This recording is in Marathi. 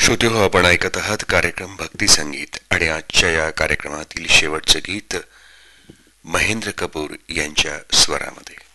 श्रोते हो, आपण ऐकत आहात कार्यक्रम भक्ती संगीत आणि आजच्या या कार्यक्रमातील शेवटचे गीत महेंद्र कपूर यांच्या स्वरामध्ये.